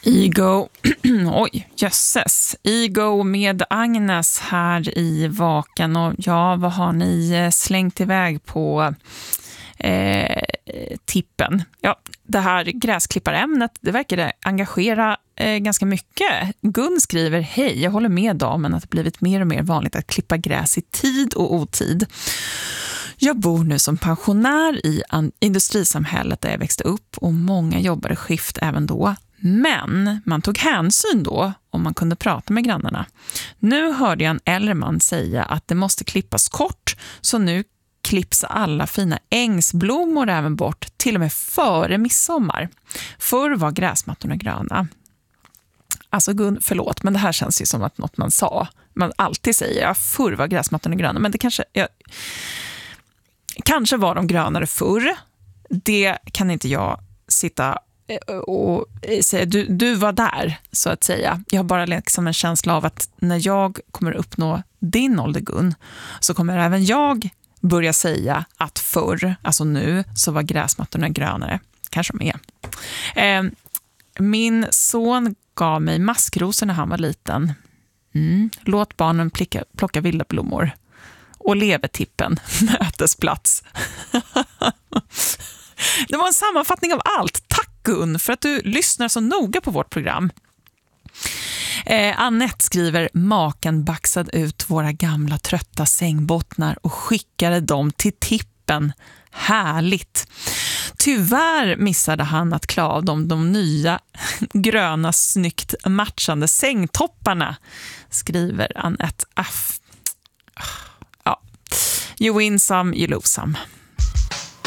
Ego, oj, jösses. Ego med Agnes här i Vaken. Och ja, vad har ni slängt iväg på tippen? Ja, det här gräsklipparämnet, det verkar engagera ganska mycket. Gun skriver, hej, jag håller med damen att det blivit mer och mer vanligt att klippa gräs i tid och otid. Jag bor nu som pensionär i industrisamhället där jag växte upp och många jobbade skift även då. Men man tog hänsyn då om man kunde prata med grannarna. Nu hörde jag en äldre man säga att det måste klippas kort, så nu klipps alla fina ängsblommor även bort, till och med före midsommar. Förr var gräsmattorna gröna. Alltså Gun, förlåt, men det här känns ju som att något man sa. Man alltid säger, ja, förr var gräsmattorna gröna, men det kanske var de grönare förr. Det kan inte jag sitta och säga, du var där, så att säga. Jag har bara liksom en känsla av att när jag kommer uppnå din ålder, Gun, så kommer även jag börja säga att förr, alltså nu, så var gräsmattorna grönare. Kanske de är. Min son gav mig maskrosor när han var liten. Låt barnen plocka vilda blommor. Och levertippen, mötesplats. Det var en sammanfattning av allt. Tack Gun för att du lyssnar så noga på vårt program. Annette skriver, maken baxade ut våra gamla trötta sängbottnar och skickade dem till tippen. Härligt. Tyvärr missade han att klä av dem de nya gröna snyggt matchande sängtopparna, skriver Annette. Ja. You win some, you lose some.